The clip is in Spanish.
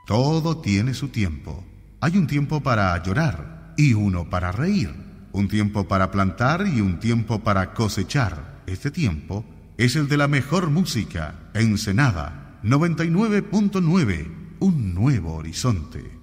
Todo tiene su tiempo. Hay un tiempo para llorar y uno para reír. Un tiempo para plantar y un tiempo para cosechar. Este tiempo es el de la mejor música. Ensenada 99.9, un nuevo horizonte.